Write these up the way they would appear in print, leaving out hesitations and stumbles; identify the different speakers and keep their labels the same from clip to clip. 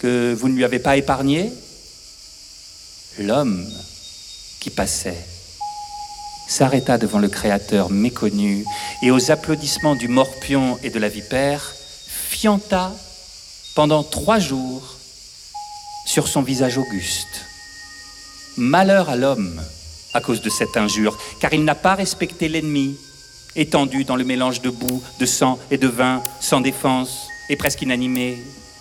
Speaker 1: que vous ne lui avez pas épargné? L'homme qui passait s'arrêta devant le Créateur méconnu et aux applaudissements du morpion et de la vipère, fienta pendant 3 jours sur son visage auguste. Malheur à l'homme à cause de cette injure, car il n'a pas respecté l'ennemi, étendu dans le mélange de boue, de sang et de vin, sans défense et presque inanimé.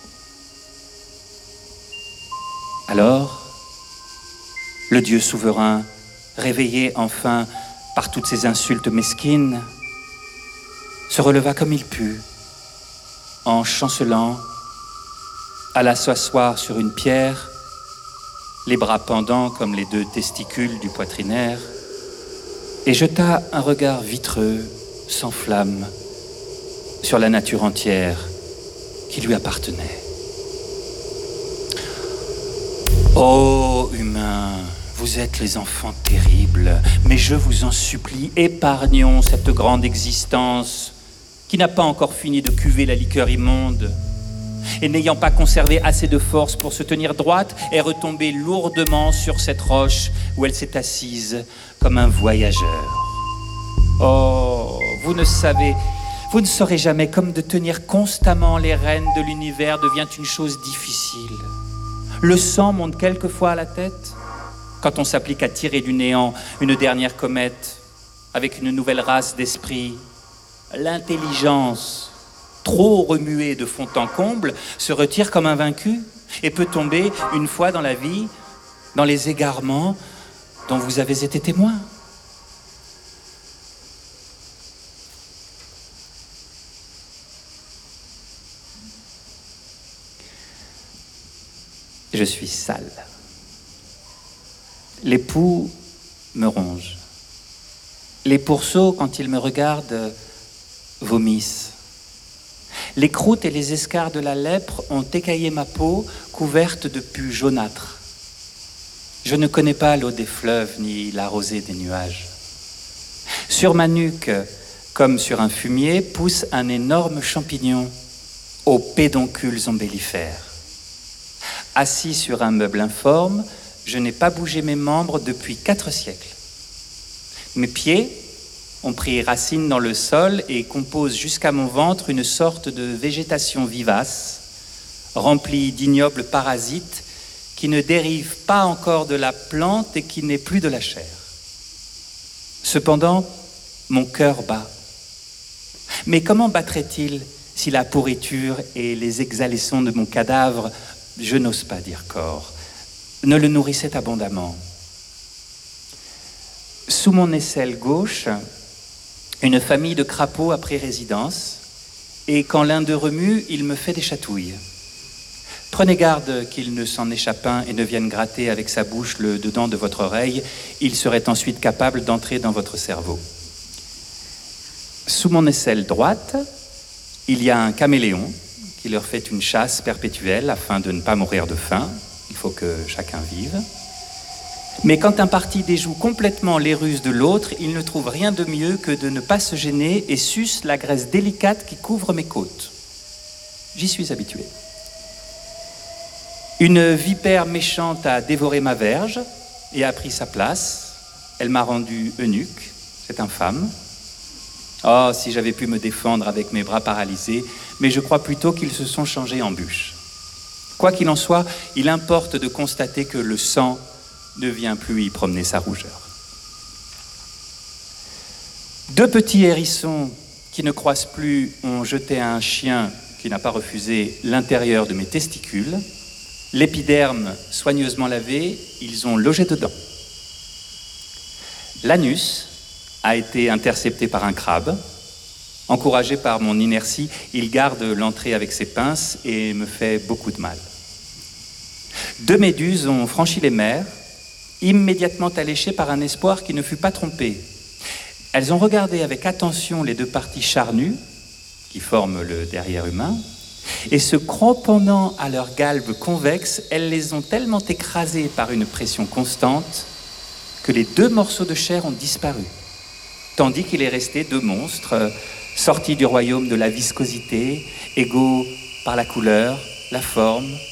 Speaker 1: Alors, le Dieu souverain, réveillé enfin par toutes ces insultes mesquines, se releva comme il put, en chancelant, alla s'asseoir sur une pierre, les bras pendants comme les 2 testicules du poitrinaire, et jeta un regard vitreux, sans flamme, sur la nature entière qui lui appartenait. Ô humains, vous êtes les enfants terribles, mais je vous en supplie, épargnons cette grande existence qui n'a pas encore fini de cuver la liqueur immonde et n'ayant pas conservé assez de force pour se tenir droite, est retombée lourdement sur cette roche où elle s'est assise comme un voyageur. Oh, vous ne saurez jamais comme de tenir constamment les rênes de l'univers devient une chose difficile. Le sang monte quelquefois à la tête quand on s'applique à tirer du néant une dernière comète avec une nouvelle race d'esprit. L'intelligence, trop remuée de fond en comble, se retire comme un vaincu et peut tomber une fois dans la vie dans les égarements dont vous avez été témoin. Je suis sale. Les poux me rongent. Les pourceaux, quand ils me regardent, vomissent. Les croûtes et les escarres de la lèpre ont écaillé ma peau, couverte de pus jaunâtres. Je ne connais pas l'eau des fleuves, ni la rosée des nuages. Sur ma nuque, comme sur un fumier, pousse un énorme champignon aux pédoncules ombellifères. Assis sur un meuble informe, je n'ai pas bougé mes membres depuis 4 siècles. Mes pieds ont pris racine dans le sol et composent jusqu'à mon ventre une sorte de végétation vivace, remplie d'ignobles parasites qui ne dérivent pas encore de la plante et qui n'est plus de la chair. Cependant, mon cœur bat. Mais comment battrait-il si la pourriture et les exhalaisons de mon cadavre, je n'ose pas dire corps, ne le nourrissaient abondamment? Sous mon aisselle gauche, une famille de crapauds a pris résidence, et quand l'un d'eux remue, il me fait des chatouilles. Prenez garde qu'il ne s'en échappe un et ne vienne gratter avec sa bouche le dedans de votre oreille, il serait ensuite capable d'entrer dans votre cerveau. Sous mon aisselle droite, il y a un caméléon qui leur fait une chasse perpétuelle afin de ne pas mourir de faim. Il faut que chacun vive. Mais quand un parti déjoue complètement les ruses de l'autre, il ne trouve rien de mieux que de ne pas se gêner et suce la graisse délicate qui couvre mes côtes. J'y suis habitué. Une vipère méchante a dévoré ma verge et a pris sa place. Elle m'a rendu eunuque. C'est infâme. Oh, si j'avais pu me défendre avec mes bras paralysés, mais je crois plutôt qu'ils se sont changés en bûches. Quoi qu'il en soit, il importe de constater que le sang ne vient plus y promener sa rougeur. 2 petits hérissons qui ne croissent plus ont jeté à un chien qui n'a pas refusé l'intérieur de mes testicules. L'épiderme soigneusement lavé, ils ont logé dedans. L'anus a été intercepté par un crabe. Encouragé par mon inertie, il garde l'entrée avec ses pinces et me fait beaucoup de mal. 2 méduses ont franchi les mers, immédiatement alléchées par un espoir qui ne fut pas trompé. Elles ont regardé avec attention les 2 parties charnues, qui forment le derrière humain, et se cramponnant à leur galbe convexe, elles les ont tellement écrasées par une pression constante que les 2 morceaux de chair ont disparu, tandis qu'il est resté 2 monstres sortis du royaume de la viscosité, égaux par la couleur, la forme